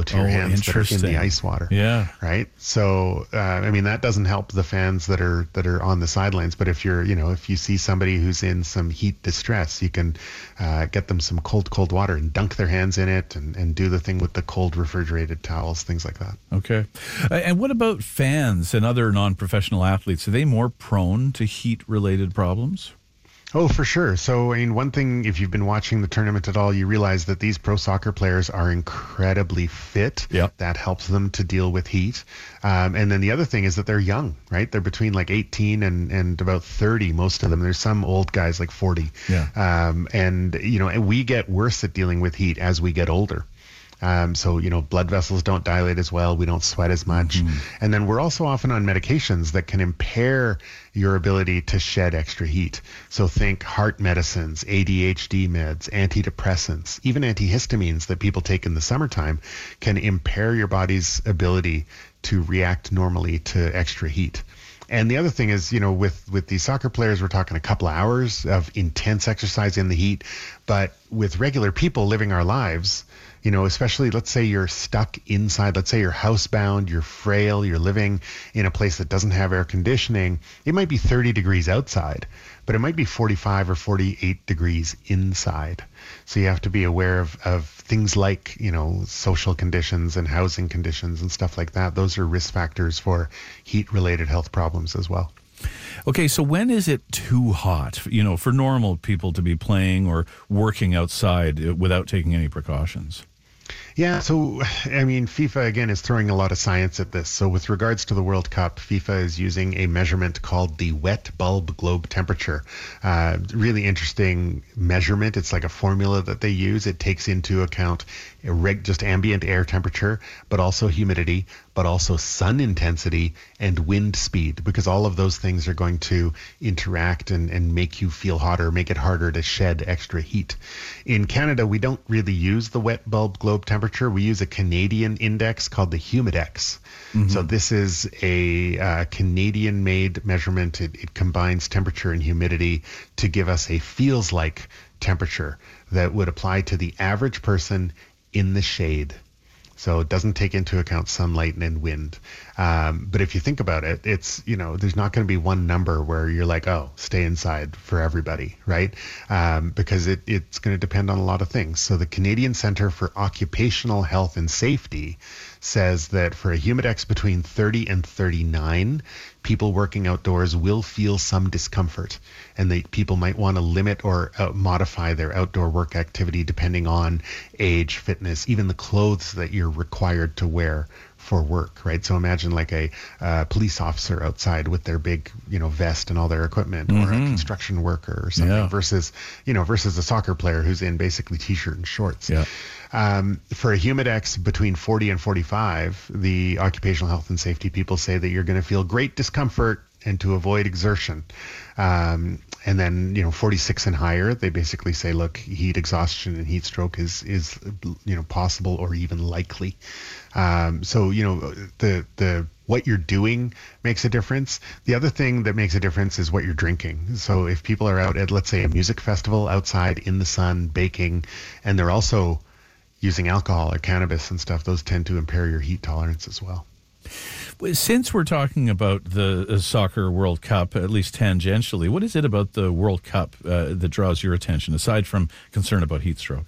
elbow to your hands that are in the ice water. Yeah. Right. So, that doesn't help the fans that are on the sidelines. But if if you see somebody who's in some heat distress, you can get them some cold water and dunk their hands in it and do the thing with the cold refrigerated towels, things like that. Okay. And what about fans and other non-professional athletes? Are they more prone to heat-related problems? Oh, for sure. So, one thing, if you've been watching the tournament at all, you realize that these pro soccer players are incredibly fit. Yep. That helps them to deal with heat. And then the other thing is that they're young, right? They're between like 18 and about 30, most of them. There's some old guys like 40. Yeah. And we get worse at dealing with heat as we get older. So, blood vessels don't dilate as well. We don't sweat as much. Mm-hmm. And then we're also often on medications that can impair your ability to shed extra heat. So think heart medicines, ADHD meds, antidepressants, even antihistamines that people take in the summertime can impair your body's ability to react normally to extra heat. And the other thing is, with these soccer players, we're talking a couple of hours of intense exercise in the heat. But with regular people living our lives, especially let's say you're stuck inside, let's say you're housebound, you're frail, you're living in a place that doesn't have air conditioning. It might be 30 degrees outside, but it might be 45 or 48 degrees inside. So you have to be aware of things like, social conditions and housing conditions and stuff like that. Those are risk factors for heat-related health problems as well. Okay, so when is it too hot, for normal people to be playing or working outside without taking any precautions? Yeah, so, FIFA, again, is throwing a lot of science at this. So with regards to the World Cup, FIFA is using a measurement called the wet bulb globe temperature. Really interesting measurement. It's like a formula that they use. It takes into account just ambient air temperature, but also humidity, but also sun intensity and wind speed, because all of those things are going to interact and make you feel hotter, make it harder to shed extra heat. In Canada, we don't really use the wet bulb globe temperature. We use a Canadian index called the Humidex. Mm-hmm. So this is a Canadian-made measurement. It combines temperature and humidity to give us a feels-like temperature that would apply to the average person in the shade. So it doesn't take into account sunlight and wind. But if you think about it, it's, there's not going to be one number where you're like, oh, stay inside for everybody, right? Because it's going to depend on a lot of things. So the Canadian Centre for Occupational Health and Safety says that for a Humidex between 30 and 39, people working outdoors will feel some discomfort, and people might want to limit or modify their outdoor work activity depending on age, fitness, even the clothes that you're required to wear for work, right? So imagine like a police officer outside with their big, vest and all their equipment, mm-hmm. or a construction worker or something, versus a soccer player who's in basically t-shirt and shorts. Yeah. For a Humidex between 40 and 45, the occupational health and safety people say that you're going to feel great discomfort and to avoid exertion. And then, 46 and higher, they basically say, look, heat exhaustion and heat stroke is possible or even likely. So, the what you're doing makes a difference. The other thing that makes a difference is what you're drinking. So if people are out at, let's say, a music festival outside in the sun, baking, and they're also using alcohol or cannabis and stuff, those tend to impair your heat tolerance as well. Since we're talking about the Soccer World Cup, at least tangentially, what is it about the World Cup that draws your attention, aside from concern about heat stroke?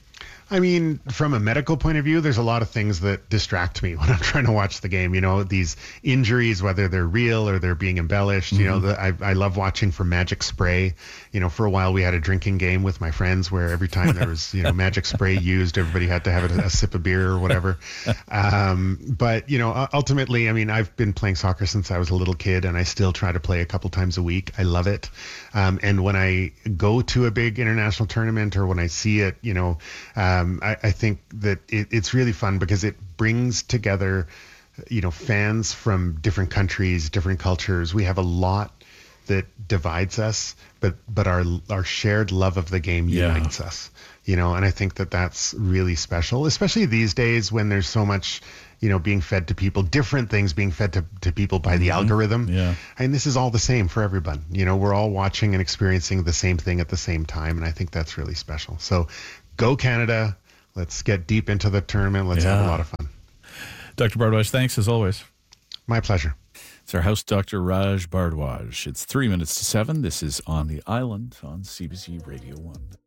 From a medical point of view, there's a lot of things that distract me when I'm trying to watch the game. These injuries, whether they're real or they're being embellished. Mm-hmm. I love watching for magic spray. For a while we had a drinking game with my friends where every time there was, magic spray used, everybody had to have a sip of beer or whatever. But ultimately, I've been playing soccer since I was a little kid, and I still try to play a couple times a week. I love it. And when I go to a big international tournament or when I see it, I think that it's really fun because it brings together, fans from different countries, different cultures. We have a lot that divides us, but our shared love of the game unites us, and I think that that's really special, especially these days when there's so much, being fed to people, different things being fed to people by the algorithm. Yeah. And this is all the same for everyone. We're all watching and experiencing the same thing at the same time. And I think that's really special. So go Canada. Let's get deep into the tournament. Let's have a lot of fun. Dr. Bhardwaj, thanks as always. My pleasure. It's our host, Dr. Raj Bhardwaj. It's 7:03. This is On the Island on CBC Radio 1.